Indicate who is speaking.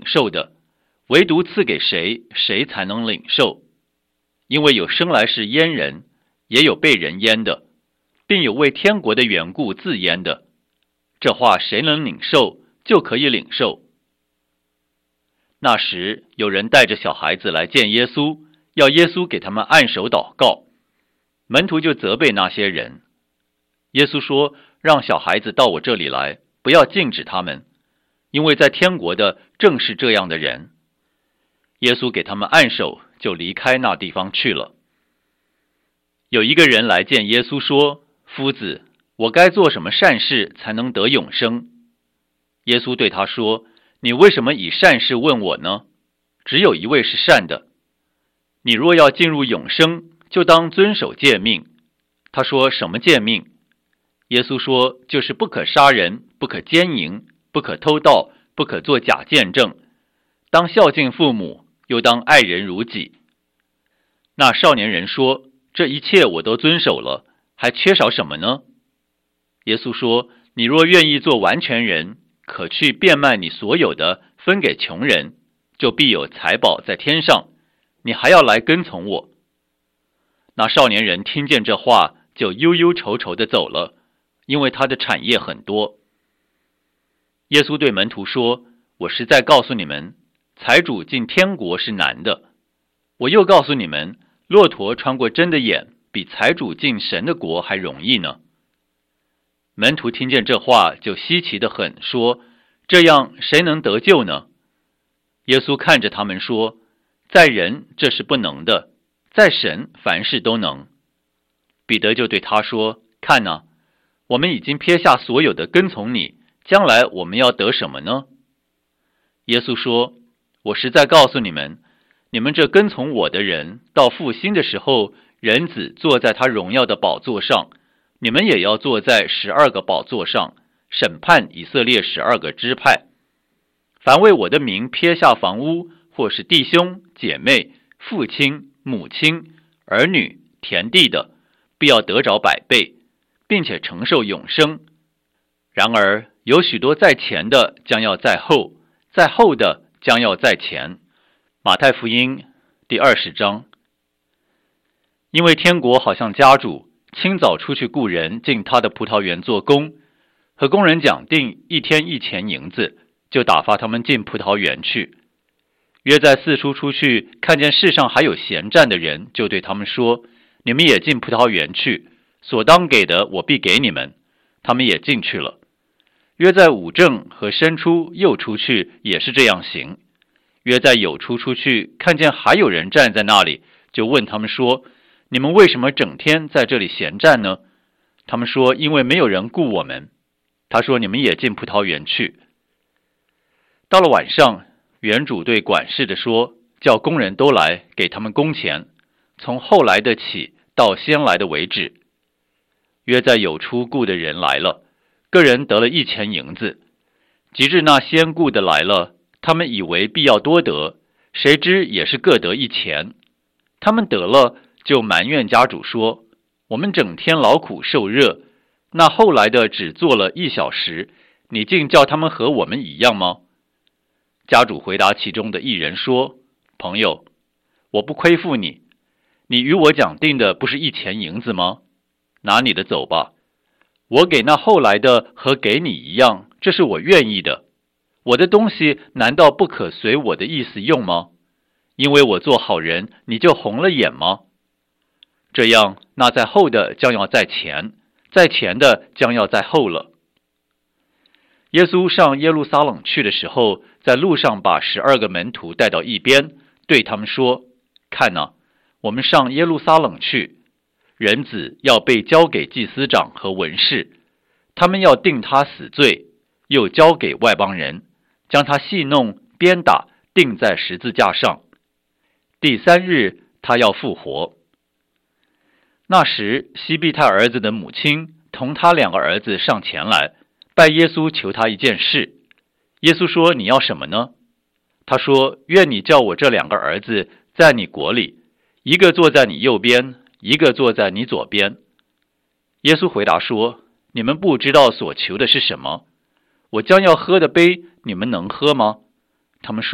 Speaker 1: 受的，唯独赐给谁，谁才能领受。因为有生来是阉人，也有被人阉的，并有为天国的缘故自阉的。这话谁能领受，就可以领受。那时有人带着小孩子来见耶稣，要耶稣给他们按手祷告。门徒就责备那些人。耶稣说，让小孩子到我这里来，不要禁止他们，因为在天国的正是这样的人。耶稣给他们按手，就离开那地方去了。有一个人来见耶稣说，夫子，我该做什么善事才能得永生？耶稣对他说，你为什么以善事问我呢？只有一位是善的。你若要进入永生，就当遵守诫命。他说，什么诫命？耶稣说，就是不可杀人，不可奸淫，不可偷盗，不可作假见证，当孝敬父母，又当爱人如己。那少年人说，这一切我都遵守了，还缺少什么呢？耶稣说，你若愿意做完全人，可去变卖你所有的，分给穷人，就必有财宝在天上，你还要来跟从我。那少年人听见这话，就忧忧愁愁地走了，因为他的产业很多。耶稣对门徒说，我实在告诉你们，财主进天国是难的。我又告诉你们，骆驼穿过针的眼，比财主进神的国还容易呢。门徒听见这话，就稀奇得很，说，这样谁能得救呢？耶稣看着他们说，在人这是不能的，在神凡事都能。彼得就对他说，看哪，我们已经撇下所有的跟从你，将来我们要得什么呢？耶稣说，我实在告诉你们，你们这跟从我的人，到复兴的时候，人子坐在他荣耀的宝座上，你们也要坐在12个宝座上，审判以色列12个支派。凡为我的名撇下房屋，或是弟兄姐妹、父亲母亲、儿女、田地的，必要得着100倍，并且承受永生。然而有许多在前的将要在后，在后的将要在前。马太福音第20章。因为天国好像家主清早出去雇人进他的葡萄园做工，和工人讲定1天1钱银子，就打发他们进葡萄园去。约在四处出去，看见世上还有闲站的人，就对他们说，你们也进葡萄园去，所当给的我必给你们。他们也进去了。约在午正和申初又出去，也是这样行。约在酉初出去，看见还有人站在那里，就问他们说，你们为什么整天在这里闲站呢？他们说，因为没有人雇我们。他说，你们也进葡萄园去。到了晚上，园主对管事的说，叫工人都来，给他们工钱，从后来的起到先来的为止。约在酉初雇的人来了，个人得了1钱银子。及至那先雇的来了，他们以为必要多得，谁知也是各得1钱。他们得了，就埋怨家主说，我们整天劳苦受热，那后来的只做了1小时，你竟叫他们和我们一样吗？家主回答其中的一人说，朋友，我不亏负你，你与我讲定的不是1钱银子吗？拿你的走吧，我给那后来的和给你一样，这是我愿意的。我的东西难道不可随我的意思用吗？因为我做好人，你就红了眼吗？这样，那在后的将要在前，在前的将要在后了。耶稣上耶路撒冷去的时候，在路上把12个门徒带到一边，对他们说，看哪，我们上耶路撒冷去，人子要被交给祭司长和文士，他们要定他死罪，又交给外邦人，将他戏弄、鞭打，钉在十字架上。第3日他要复活。那时西庇太儿子的母亲同他2个儿子上前来，拜耶稣求他一件事。耶稣说，你要什么呢？他说，愿你叫我这2个儿子在你国里，一个坐在你右边，一个坐在你左边。耶稣回答说，你们不知道所求的是什么，我将要喝的杯，你们能喝吗？他们说，